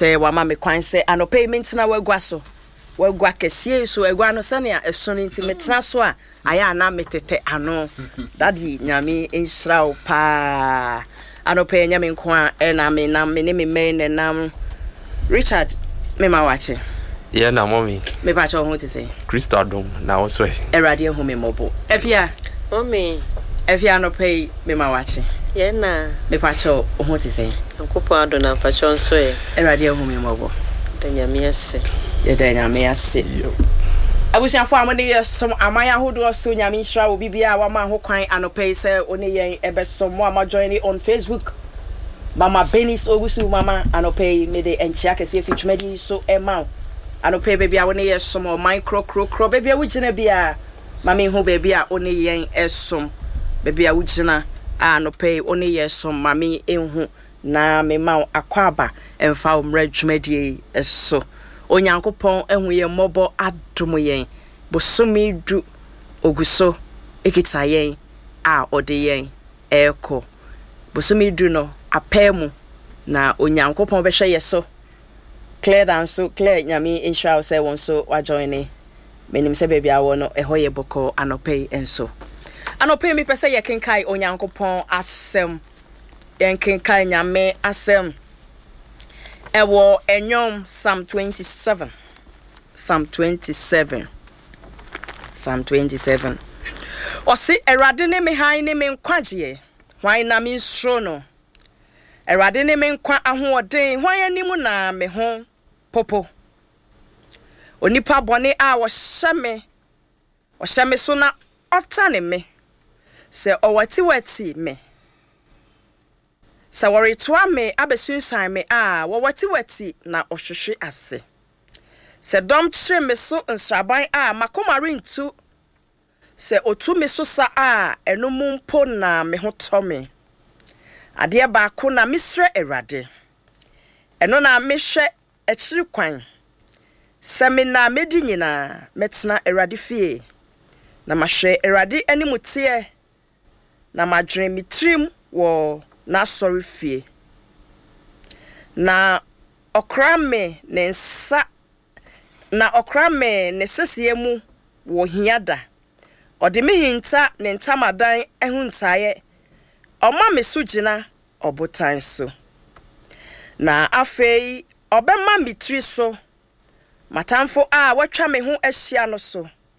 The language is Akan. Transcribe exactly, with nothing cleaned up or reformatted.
say wa ma me kwan say anope mint na wagwa so wagwa kesie so egwa no sane a eso no nti metena so a aya na metete ano daddy nyame enhira wo pa anope nyame nko a e na me na me ne me me ne nam Richard me ma wache yeah na mommy me pa cho ho ti say Christo adom na wo so e erade hu me mobo efia mommy efia anope me ma wache yeah na me pa cho ho ti say nkopo adom na pa cho so e erade hu me mobo nyame ase ye da nyame ase abusiafo amode yesom amaya hodo so nyame nhira wo bibia wa ma ho kwan anope say oni yen ebesom mo ama join on Facebook Mama Benis Ogusu mama anope me de enchia kese fitwemadi so ema anope baby a woni yesom o micro cro cro baby a wugina bia mama hu baby a oni yen esom baby a wugina anope oni yesom mama enhu na me ma akwaba emfa omra dwumadi eso onyankopon ehun ye mobo adom yen bosomi du oguso ekita yen a ode yen eko bosomi du no apemu na onyankopon be hwe yeso Claire dan so Claire nyame inshallah say won so wa join menim se baby awo no eho ye boko anope enso anope mi pese ye kenkai onyankopon asem yen kenkai nyame asem ewo enyom Psalm twenty-seven Psalm twenty-seven Psalm twenty-seven osi erade ne me han ne me nkwagie hwan na me nsro no erade ne me nkwa ahoɔden hwan animu na me ho popo onipa bone a wo hyeme wo hyeme so na ɔtane me se ɔwati wati me se wɔretoa me abesunsan me a wɔwati wati na ɔhwehwe ase se dom kyere me so nsraban a makomare ntu se otu me so sa a enomu mpo na me ho tome ade ba ko na misre erade eno na mehwe akiri kwan se me na medi nyina metena erade fie na mahwe erade animutie na madwene mitrim wo na sorry fie na okra me ne nsa na okra me ne sesie mu wo hiada ode me hinta ne ntamadan ehuntaye Oma me sugina obotan so na afei obema mitri so matamfo a watwa me ho ahia no so